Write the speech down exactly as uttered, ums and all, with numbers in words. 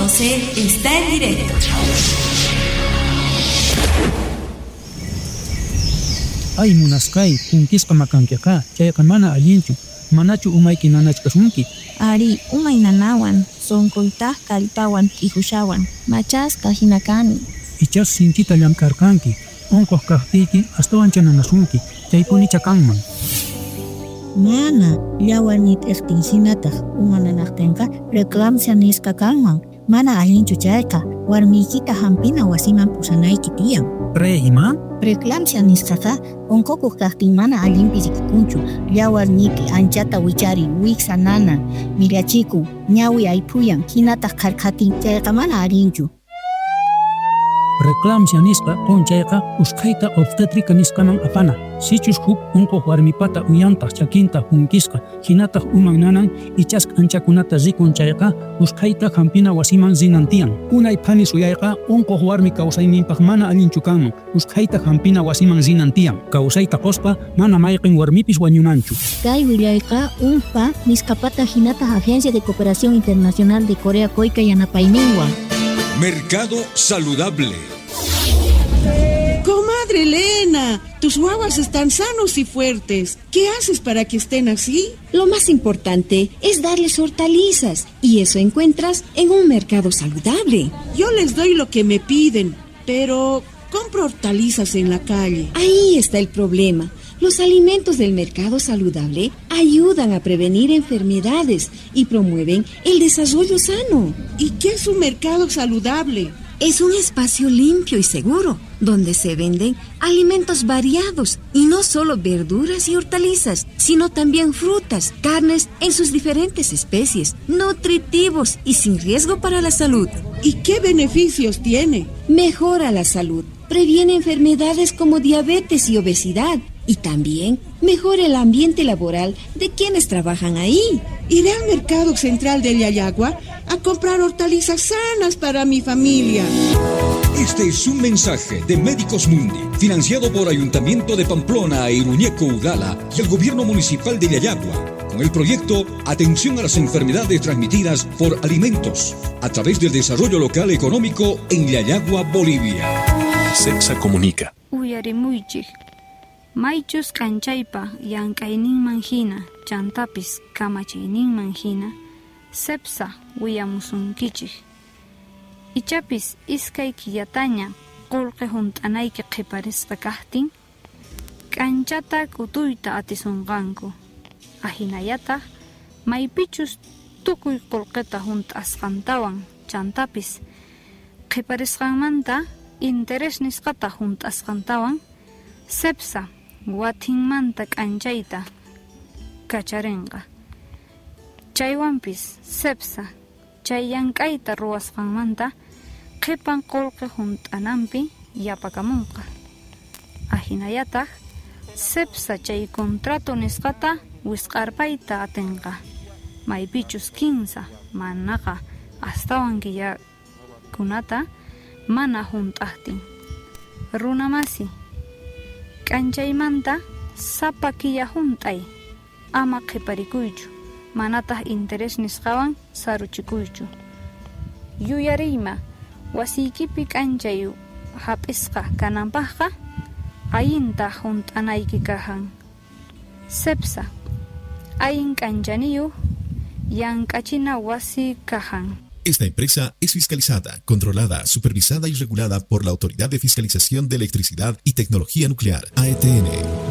José está en directo. Ay munasqay kunkisqa makankiqa chayqa mana allinchu manachu umayki nanachkasunki. Ari umay nanawan sonkoytaq kallpawan t'ihushawan machasqa hinakani. Ichas sinchita llamkarkanki unquq kaqtiyki astawan chananasunki chaypuni chakanman. Mana llawanit iqtinsinataq umananaqtinqa reclamsia nisqa kanman. Mana allinchu chayqa warmiykita hampina wasiman pusanayki tiyan. Pre ima? Reclamsia nisqaqa unqukuq kaqtin mana allinpi rikikunchu. Llawarniyki anchata wichari wiksa nana mirachikun ñawi ayphuyan hinataq qarqatin chayqa mana allinchu. Reclamsia nisqa qunchayqa usqhayta obstétrica nisqaman apana. Sichus huk unquq warmipata uyantaq chakinta hunkisqa hinataq uman nanan ichas anchakunata rikun chayqa usqhayta hampina wasiman zinantiyan. Unay pani suyayqa unquq warmi kawsayninpaq mana allinchu kanman usqhayta hampina wasiman zinantiyan. Kawsayta qospa mana mayqin warmipis wañunanchu. Kay willayqa unpa nisqapata hinataq Agencia de Cooperación Internacional de Corea Coica yanapayninwan. Mercado Saludable. Comadre Elena, tus guaguas están sanos y fuertes. ¿Qué haces para que estén así? Lo más importante es darles hortalizas y eso encuentras en un mercado saludable. Yo les doy lo que me piden, pero compro hortalizas en la calle. Ahí está el problema. Los alimentos del mercado saludable ayudan a prevenir enfermedades y promueven el desarrollo sano. ¿Y qué es un mercado saludable? Es un espacio limpio y seguro, donde se venden alimentos variados y no solo verduras y hortalizas, sino también frutas, carnes en sus diferentes especies, nutritivos y sin riesgo para la salud. ¿Y qué beneficios tiene? Mejora la salud, previene enfermedades como diabetes y obesidad, y también mejora el ambiente laboral de quienes trabajan ahí. Iré al mercado central de Yayagua a comprar hortalizas sanas para mi familia. Este es un mensaje de Médicos Mundi, financiado por Ayuntamiento de Pamplona e Iruñeco Udala y el Gobierno Municipal de Yayagua, con el proyecto Atención a las enfermedades transmitidas por alimentos, a través del desarrollo local económico en Yayagua, Bolivia. CEPSA comunica. Uyarimuychik. Maychus kanchaypa llank'ayninman hina chantapis kamachiyninman hina CEPSA willamusunkichik. Ichapis iskay killataña qullqi hunt'anayki qiparisqa kaqtin k'anchata k'utuyta atisunqanku. Ahinallataq maypichus tukuy qullqita hunt'asqantawan chantapis qiparisqanmanta interés nisqata hunt'asqantawan CEPSA watinmanta k'anchayta kacharinqa. Chaywanpis CEPSA chay llank'ayta ruwasqanmanta qipan qullqi hunt'ananpi yapakamunqa. Ahinallataq CEPSA chay contrato nisqata wisq'arpayta atinqa. Maypichus kinsa manaqa astawan killakunata mana hunt'aqtin. Runamasi k'anchaymanta sapa killa hunt'ay ama qiparikuychu manataq interés nisqawan saruchikuychu. Yuyariyma wasiykipi k'anchay hap'isqa kananpaqqa allinta hunt'anayki kahan. CEPSA allin k'anchaniyuq llank'achina wasi kahan. Esta empresa es fiscalizada, controlada, supervisada y regulada por la Autoridad de Fiscalización de Electricidad y Tecnología Nuclear, A E T N.